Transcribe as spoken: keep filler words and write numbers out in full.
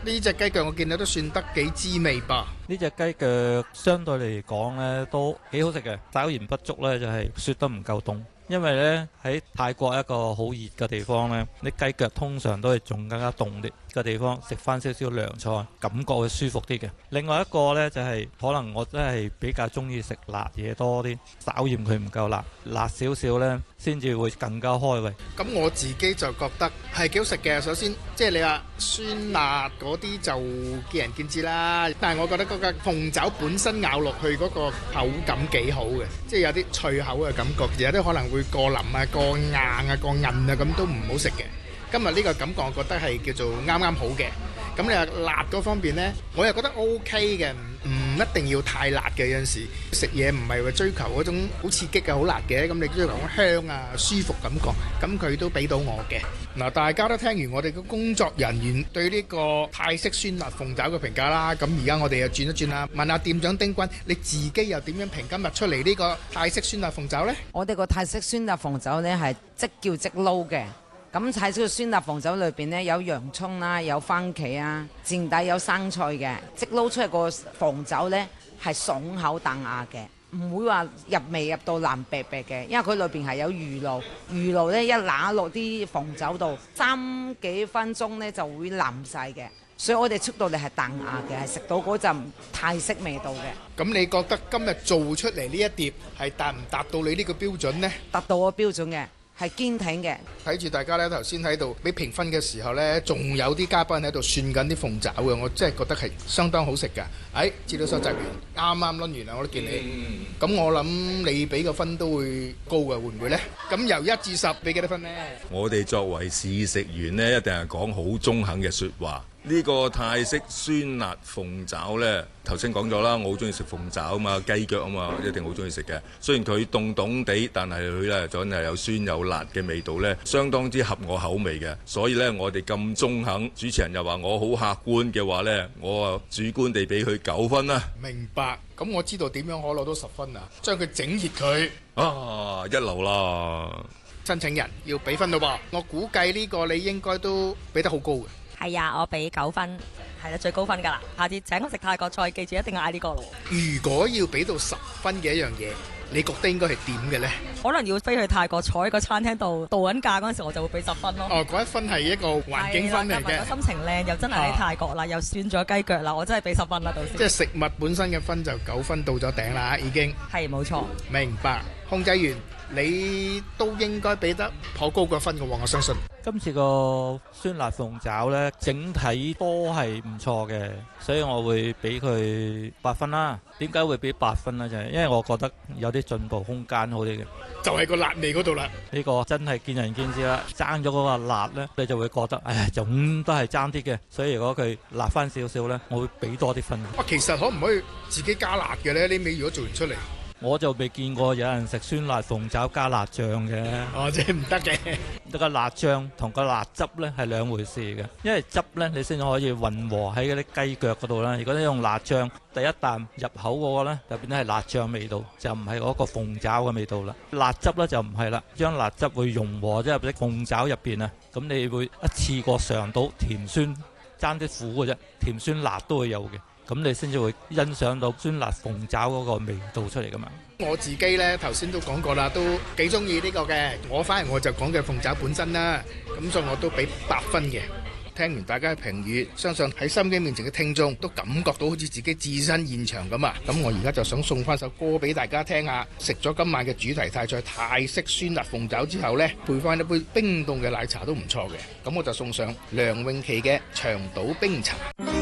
呢隻雞腳我見到都算得幾滋味吧。 呢隻雞腳相對嚟講呢都幾好食嘅，稍嫌不足呢就係雪得唔夠凍。因為呢喺泰國一個好熱嘅地方呢，啲雞腳通常都係仲更加凍啲嘅地方，食翻少少涼菜，感覺會舒服啲嘅。另外一個呢，就係、是、可能我真係比較中意食辣嘢多啲，稍嫌佢唔夠辣，辣少少呢先至會更加開胃。 咁我自己就覺得係幾好食嘅。首先即係你話酸辣嗰啲就見仁見智啦，但係我覺得嗰個鳳爪本身咬落去嗰個口感幾好嘅，即係有啲脆口嘅感覺，有啲可能會過腍啊、過硬啊、過韌啊，咁都唔好食嘅。今日呢個感覺我覺得係叫做啱啱好嘅。咁你話辣嗰方面呢，我又覺得 O K 嘅，唔一定要太辣嘅。有陣時食嘢唔係話追求嗰種好刺激嘅好辣嘅，咁你追求香啊、舒服感覺，咁佢都俾到我嘅。嗱，大家都聽完我哋嘅工作人員對呢個泰式酸辣鳳爪嘅評價啦，咁而家我哋又轉一轉啦，問下店長丁君，你自己又點樣評今日出嚟呢個泰式酸辣鳳爪呢？ 我哋個泰式酸辣鳳爪呢係即叫即撈嘅。咁泰式嘅酸辣鳳爪裏邊呢，有洋葱啦，有番茄啊，墊底有生菜嘅，即撈出嚟個鳳爪呢係爽口彈牙嘅，唔會話入味入到爛白白嘅，因為佢裏邊係有魚露，魚露呢一揦落啲鳳爪度，三幾分鐘呢就會腍晒嘅，所以我哋出到嚟係彈牙嘅，係食到嗰陣泰式味道嘅。 咁你覺得今日做出嚟呢一碟係達唔達到你呢個標準呢？ 達到個標準嘅。係堅挺嘅。 睇住大家咧，頭先喺度俾評分嘅時候咧，仲有啲嘉賓喺度算緊啲鳳爪嘅，我真係覺得係相當好食㗎。誒，資料收集完，啱啱攆完啦，我都見你。咁我諗你俾個分都會高嘅，會唔會咧？咁由一至十俾幾多分咧？ 我哋作為試食員咧，一定係講好中肯嘅説話。呢個泰式酸辣鳳爪呢，頭先講咗啦，我好中意食鳳爪啊嘛，雞腳啊嘛，一定好中意食嘅。雖然佢凍凍地，但係佢呢真係有酸有辣嘅味道呢，相當之合我口味嘅。所以呢，我哋咁中肯，主持人又話我好客觀嘅話呢，我啊主觀地俾佢九分啦。 明白。咁我知道點樣可攞到十分啊？將佢整熱佢啊，一流啦！ 申請人要俾分咯噃，我估計呢個你應該都俾得好高嘅。 係啊，我俾九分，係啦，最高分㗎啦。下次請我食泰國菜，記住一定要嗌呢個咯。 如果要俾到十分嘅一樣嘢，你覺得應該係點嘅呢？ 可能要飛去泰國坐喺個餐廳度度緊假嗰陣時，我就會俾十分咯。 哦，嗰一分係一個環境分嚟嘅。 個心情靚，又真係喺泰國啦，啊、又算咗雞腳啦，我真係俾十分啦，到時。 即係食物本身嘅分就九分到咗頂啦，已經。 係冇錯。 明白，控制員。你都應該俾得頗高個分嘅喎，我相信。 今次個酸辣鳳爪呢，整體都係唔錯嘅，所以我會俾佢八分啦。點解會俾八分呢？就係因為我覺得有啲進步空間好啲嘅。 就係個辣味嗰度啦。 呢個真係見仁見智啦。爭咗嗰個辣呢，你就會覺得，唉，總都係爭啲嘅。所以如果佢辣翻少少呢，我會俾多啲分。 哇，其實可唔可以自己加辣嘅呢？呢味如果做完出嚟。 我就未見過有人食酸辣鳳爪加辣醬嘅。 哦，即係唔得嘅。 個辣醬同個辣汁呢係兩回事嘅，因為汁呢你先可以混和喺嗰啲雞腳嗰度啦。如果你用辣醬，第一啖入口嗰個呢就變咗係辣醬味道，就唔係嗰個鳳爪嘅味道啦。辣汁呢就唔係啦，將辣汁會融和即係入啲鳳爪入邊啊，咁你會一次過嘗到甜酸，爭啲苦嘅啫，甜酸辣都會有嘅。咁你先至會欣賞到酸辣鳳爪嗰個味道出嚟噶嘛？ 我自己呢頭先都講過啦，都幾中意呢個嘅。我反而我就講嘅鳳爪本身啦，咁所以我都俾八分嘅。聽完大家嘅評語，相信喺收音機面前嘅聽眾都感覺到好似自己置身現場咁啊！咁我而家就想送翻首歌俾大家聽下。食咗今晚嘅主題泰菜泰式酸辣鳳爪之後呢，配翻一杯冰凍嘅奶茶都唔錯嘅。咁我就送上梁詠琪嘅長島冰茶。